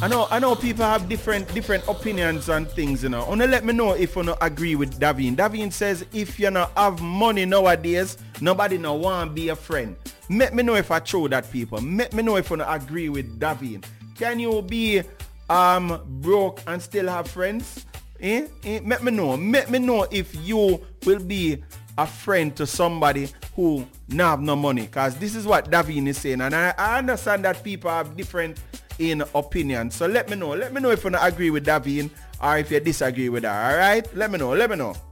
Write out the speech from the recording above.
I know people have different opinions and things, you know. Only let me know if you don't agree with Davin. Davin says if you don't have money nowadays, nobody no want to be a friend. Let me know if I throw that, people. Let me know if you don't agree with Davin. Can you be broke and still have friends? Let me know. Let me know if you will be a friend to somebody who not have no money. Because this is what Davin is saying. And I understand that people have different opinion. So let me know. Let me know if you agree with Davin or if you disagree with her. Alright? Let me know.